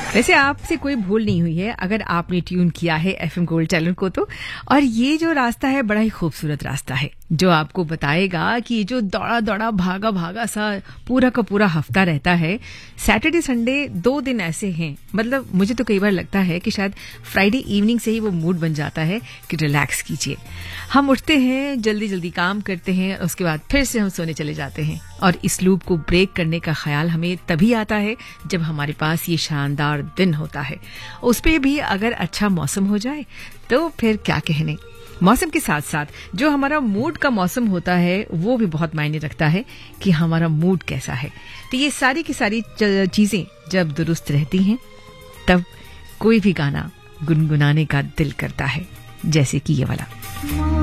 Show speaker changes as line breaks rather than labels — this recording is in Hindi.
वैसे आपसे कोई भूल नहीं हुई है अगर आपने ट्यून किया है एफएम गोल्ड चैनल को तो। और ये जो रास्ता है बड़ा ही खूबसूरत रास्ता है जो आपको बताएगा कि जो दौड़ा दौड़ा भागा भागा सा पूरा का पूरा हफ्ता रहता है, सैटरडे संडे 2 दिन ऐसे हैं, मतलब मुझे तो कई बार लगता है कि शायद फ्राइडे इवनिंग से ही वो मूड बन जाता है कि रिलैक्स कीजिए। हम उठते हैं, जल्दी जल्दी काम करते हैं, उसके बाद फिर से हम सोने चले जाते हैं और इस लूप को ब्रेक करने का ख्याल हमें तभी आता है जब हमारे पास ये शानदार दिन होता है। उस पे भी अगर अच्छा मौसम हो जाए तो फिर क्या कहने। मौसम के साथ साथ जो हमारा मूड का मौसम होता है वो भी बहुत मायने रखता है कि हमारा मूड कैसा है। तो ये सारी की सारी चीजें जब दुरुस्त रहती हैं तब कोई भी गाना गुनगुनाने का दिल करता है, जैसे कि ये वाला।